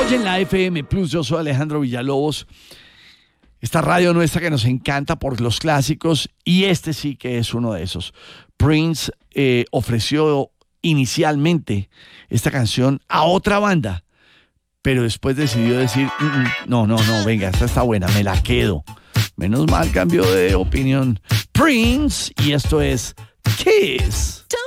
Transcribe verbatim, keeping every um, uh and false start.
Oyen la F M Plus, yo soy Alejandro Villalobos. Esta radio nuestra que nos encanta por los clásicos, y este sí que es uno de esos. Prince eh, ofreció inicialmente esta canción a otra banda, pero después decidió decir, no, no, no, venga, esta está buena, me la quedo. Menos mal cambió de opinión Prince, y esto es Kiss.